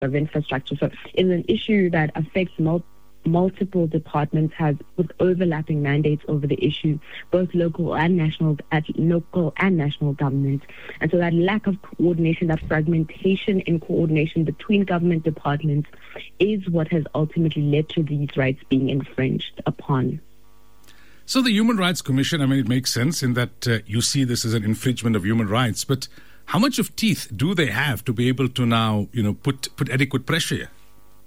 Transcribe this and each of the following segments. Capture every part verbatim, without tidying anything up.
of infrastructure. So it's an issue that affects multiple multiple departments, has with overlapping mandates over the issue, both local and national, at local and national governments. And so that lack of coordination, that fragmentation in coordination between government departments is what has ultimately led to these rights being infringed upon. So the Human Rights Commission, I mean, it makes sense in that uh, you see this as an infringement of human rights, but how much of teeth do they have to be able to now, you know, put, put adequate pressure here?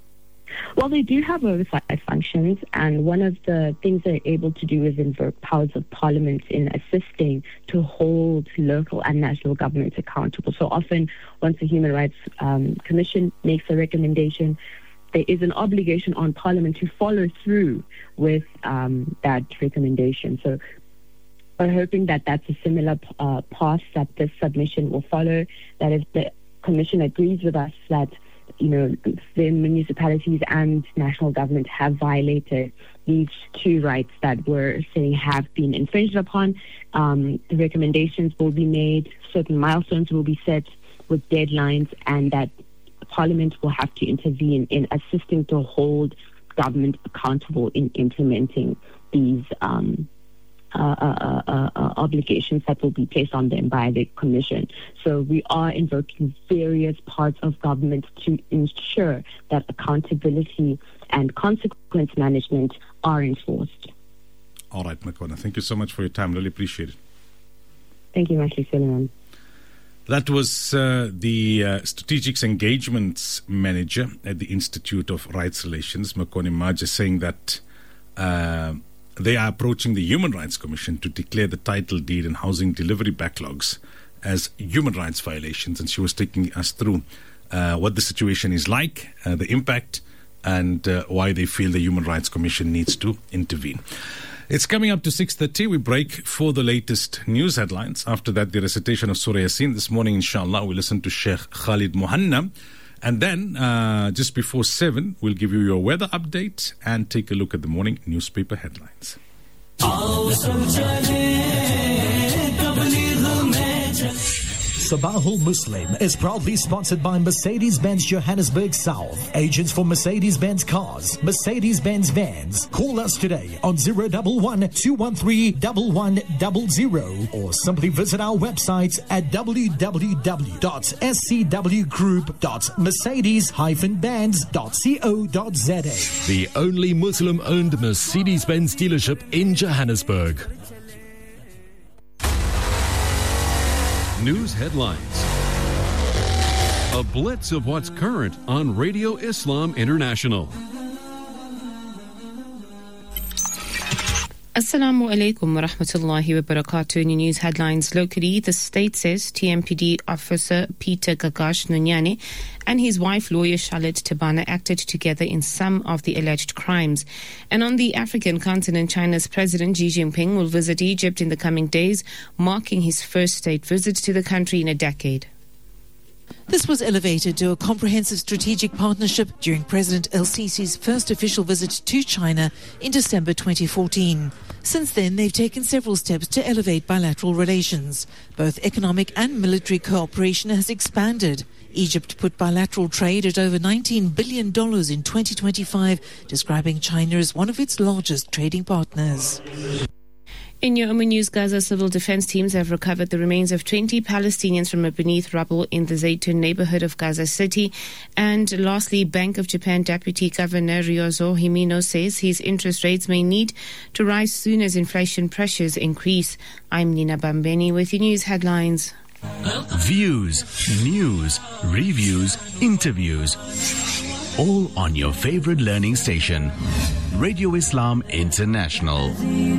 Well, they do have oversight functions, and one of the things they're able to do is invoke powers of parliament in assisting to hold local and national governments accountable. So often, once the Human Rights um, Commission makes a recommendation, there is an obligation on parliament to follow through with um, that recommendation. So we're hoping that that's a similar uh, path that this submission will follow, that if the Commission agrees with us that you know, the municipalities and national government have violated these two rights that we're saying have been infringed upon. Um, the recommendations will be made, certain milestones will be set with deadlines, and that Parliament will have to intervene in assisting to hold government accountable in implementing these um Uh, uh, uh, uh, obligations that will be placed on them by the Commission. So we are invoking various parts of government to ensure that accountability and consequence management are enforced. All right, Makwana, thank you so much for your time. Really appreciate it. Thank you, Mashley Suleiman. That was uh, the uh, Strategic Engagements Manager at the Institute of Rights Relations, Makwana Maja, saying that uh, they are approaching the Human Rights Commission to declare the title deed and housing delivery backlogs as human rights violations. And she was taking us through uh, what the situation is like, uh, the impact, and uh, why they feel the Human Rights Commission needs to intervene. It's coming up to six thirty. We break for the latest news headlines. After that, the recitation of Surah Yasin. This morning, inshallah, we listen to Sheikh Khalid Muhanna. And then, uh, just before seven, we'll give you your weather update and take a look at the morning newspaper headlines. Sabahul Muslim is proudly sponsored by Mercedes-Benz Johannesburg South. Agents for Mercedes-Benz cars, Mercedes-Benz vans. Call us today on zero one one, two one three, one one zero zero or simply visit our website at w w w dot s c w group dot mercedes dash benz dot co dot z a. The only Muslim-owned Mercedes-Benz dealership in Johannesburg. News headlines. A blitz of what's current on Radio Islam International. Assalamu alaikum wa rahmatullahi wa barakatuh. In your news headlines locally, the state says T M P D officer Peter Gagash Nonyane and his wife lawyer Charlotte Tabana acted together in some of the alleged crimes. And on the African continent, China's President Xi Jinping will visit Egypt in the coming days, marking his first state visit to the country in a decade. This was elevated to a comprehensive strategic partnership during President El-Sisi's first official visit to China in December twenty fourteen. Since then, they've taken several steps to elevate bilateral relations. Both economic and military cooperation has expanded. Egypt put bilateral trade at over nineteen billion dollars in twenty twenty-five, describing China as one of its largest trading partners. In your Oman News, Gaza civil defense teams have recovered the remains of twenty Palestinians from a beneath rubble in the Zaytun neighborhood of Gaza City. And lastly, Bank of Japan Deputy Governor Ryozo Himino says his interest rates may need to rise soon as inflation pressures increase. I'm Nina Bambeni with your news headlines. Views, news, reviews, interviews. All on your favorite learning station, Radio Islam International.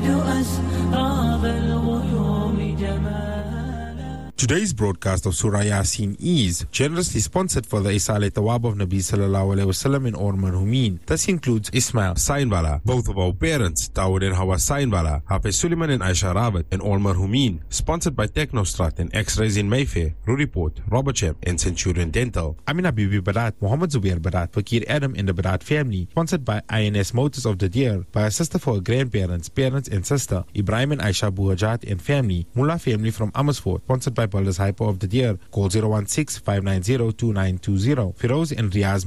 Today's broadcast of Surah Yasin is generously sponsored for the Isale Tawab of Nabi Sallallahu Alaihi Wasallam in Or Marhumin. This includes Ismail Sainbala, both of our parents, Dawood and Hawa Sainbala, Hafiz Suleiman and Aisha Rabat, and Or Marhumin. Sponsored by Technostrat and X-Rays in Mayfair, Ruriport, Robertsham, and Centurion Dental. Amina Bibi Barat, Muhammad Zubair Barat, Fakir Adam and the Barat family. Sponsored by I N S Motors of the Deer, by a sister for her grandparents, parents and sister, Ibrahim and Aisha Buhajat and family. Mullah family from Amersfoort. Sponsored by Baldur's Hyper of the Deer. Call zero one six, five nine zero, two nine two zero. Firoz and Riaz